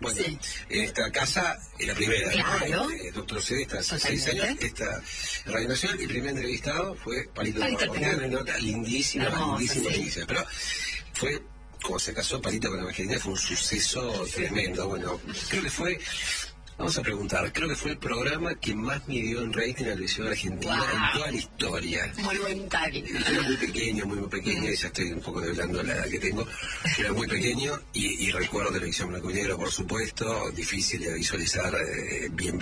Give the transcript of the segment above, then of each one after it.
Bueno, Sí. esta casa es la primera. Claro. Doctor C está hace 6 Totalmente. años. Esta Radio Nacional, el primer entrevistado fue Palito Palito Ortega, Ortega. una nota lindísima, Hermosa, lindísima, sí. lindísima. Pero fue, como se casó Palito con Evangelina, fue un suceso tremendo. Bueno, creo que fue... Vamos a preguntar, creo que fue el programa que más midió en rating a la televisión argentina en toda la historia. Monumental. Yo era muy pequeño, y ya estoy un poco develando la edad que tengo. Era muy pequeño y recuerdo televisión blanco y negro, por supuesto, difícil de visualizar bien.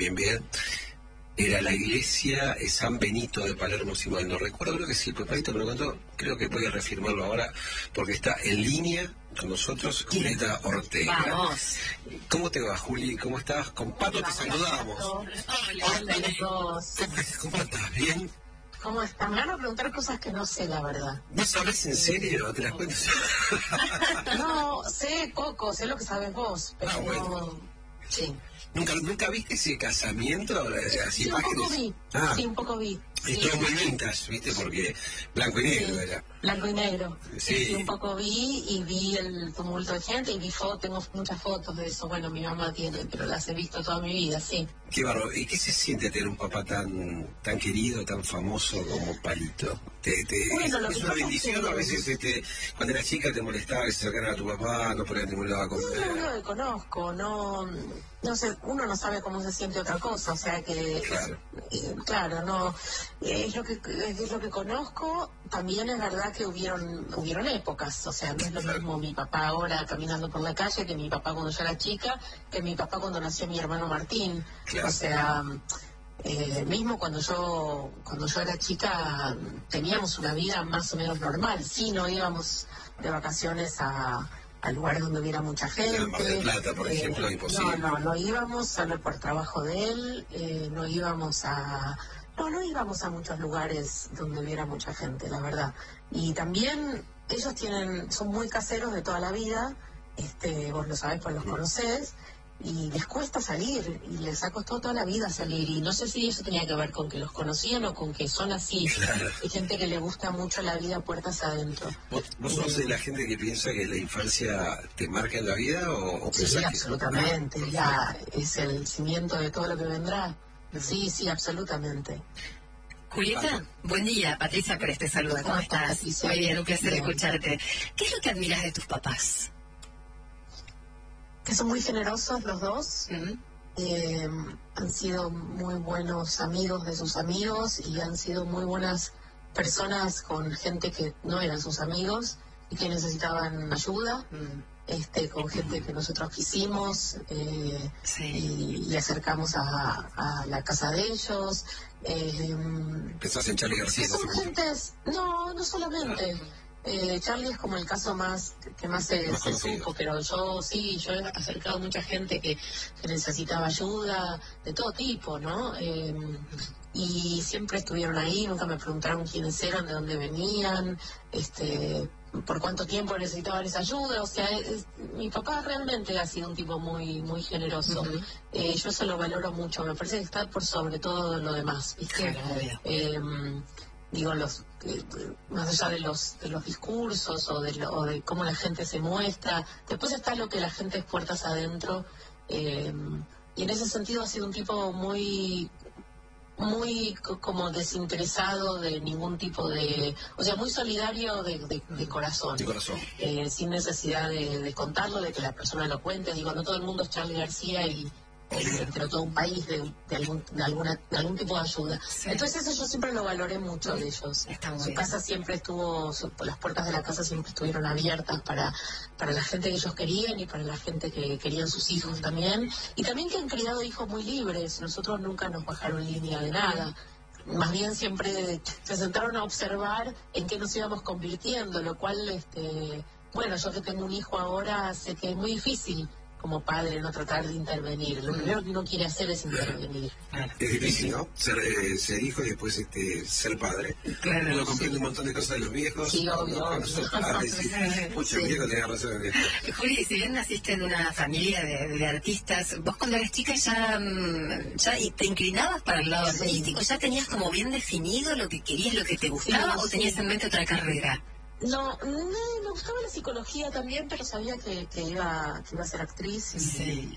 Era la iglesia San Benito de Palermo, si mal no recuerdo, creo que sí, pues Palito me lo contó, creo que voy a reafirmarlo ahora, porque está en línea con nosotros Julieta Ortega. Vamos. ¿Cómo te va, Juli? ¿Cómo estás? Con Pato te saludamos. Hola, chicos. ¿Cómo estás? ¿Bien? ¿Cómo están? Me van a preguntar cosas que no sé, la verdad. ¿No sabes en serio? ¿Te las cuento? No, sé poco, sé lo que sabes vos, pero bueno. no... Sí. ¿Nunca viste ese casamiento? Las Sí, un imágenes. poco vi. Ah, Sí, un poco vi. y Sí. todo muy vintage, ¿viste? Porque blanco y negro Sí. era. Blanco y negro. Sí. Sí, un poco vi y vi el tumulto de gente y vi tengo muchas fotos de eso. Bueno, mi mamá tiene, pero las he visto toda mi vida, sí. Qué bárbaro. ¿Y qué se siente tener un papá tan querido, tan famoso como Palito? Bueno, lo es que una pasa bendición, es que- a veces cuando eras chica te molestaba que se acercara a tu papá, no podías ningún lado a comer. No lo conozco, no sé, uno no sabe cómo se siente otra cosa, o sea que Claro. claro, no es lo que conozco. También es verdad que hubieron épocas, o sea, no es lo mismo mi papá ahora caminando por la calle que mi papá cuando yo era chica, que mi papá cuando nació mi hermano Martín. Claro. O sea, mismo cuando yo era chica teníamos una vida más o menos normal. Sí, no íbamos de vacaciones a lugares donde hubiera mucha gente. Mar del Plata, por ejemplo, imposible. No íbamos solo por trabajo de él, no íbamos a muchos lugares donde hubiera mucha gente, la verdad. Y también ellos son muy caseros de toda la vida, vos lo sabés, pues los conocés, y les cuesta salir, y les ha costado toda la vida salir, y no sé si eso tenía que ver con que los conocían o con que son así. Claro. Hay gente que le gusta mucho la vida puertas adentro. ¿Vos sos de la gente que piensa que la infancia te marca en la vida o Sí, pensás que... absolutamente, es el cimiento de todo lo que vendrá. Sí, absolutamente. Julieta, buen día. Patricia Pérez te saluda. ¿Cómo estás? Patricia. Muy bien, un placer Bien. escucharte. ¿Qué es lo que admiras de tus papás? Que son muy generosos los dos. ¿Mm? Han sido muy buenos amigos de sus amigos y han sido muy buenas personas con gente que no eran sus amigos y que necesitaban ayuda, con gente que nosotros quisimos Sí. y acercamos a la casa de ellos. Pensás en Charlie García. Que son no sé. gentes, no solamente. Charlie es como el caso que más se conocido. supo, pero yo he acercado a mucha gente que necesitaba ayuda de todo tipo, ¿no? Y siempre estuvieron ahí, nunca me preguntaron quiénes eran, de dónde venían, por cuánto tiempo necesitaban esa ayuda. O sea, mi papá realmente ha sido un tipo muy muy generoso. Ujú. Yo eso lo valoro mucho, me parece que está por sobre todo lo demás, ¿viste? Claro, obvio. Digo, más allá de los discursos o de cómo la gente se muestra, después está lo que la gente es puertas adentro, y en ese sentido ha sido un tipo muy como desinteresado de ningún tipo o sea, muy solidario de corazón. De corazón. Sin necesidad de contarlo, de que la persona lo cuente. Digo, no todo el mundo es Charlie García pero todo un país de algún tipo de ayuda. Sí. Entonces eso yo siempre lo valoré mucho de ellos. Está muy Su bien. casa siempre las puertas de la casa siempre estuvieron abiertas para la gente que ellos querían y para la gente que querían sus hijos también. Y también que han criado hijos muy libres. Nosotros nunca nos bajaron línea de nada. Más bien siempre se sentaron a observar en qué nos íbamos convirtiendo, lo cual, bueno, yo que tengo un hijo ahora, sé que es muy difícil como padre no tratar de intervenir. Lo primero que uno quiere hacer es intervenir. Es difícil, ¿no? Ser hijo y después ser padre. Claro, Uno comprende un montón de cosas de los viejos. Sí, obvio. Cuando sos padre, decís, pucha, mi viejo tenía razón. Juli, si bien naciste en una familia de artistas, vos cuando eras chica ya te inclinabas para el lado Sí. artístico, ya tenías como bien definido lo que querías, lo que te gustaba, Sí, o tenías sí. en mente otra carrera. No, me gustaba la psicología también, pero sabía que iba a ser actriz y, Sí.